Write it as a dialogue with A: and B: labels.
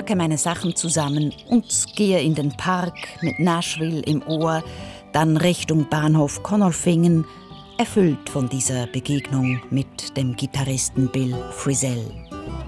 A: packe meine Sachen zusammen und gehe in den Park mit Nashville im Ohr, dann Richtung Bahnhof Conolfingen, erfüllt von dieser Begegnung mit dem Gitarristen Bill Frisell.